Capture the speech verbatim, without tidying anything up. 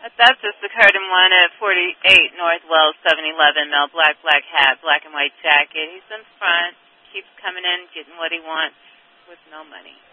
That just occurred in one at forty-eight North Wells, seven eleven. Male, black, black hat, black and white jacket. He's in front, keeps coming in, getting what he wants with no money.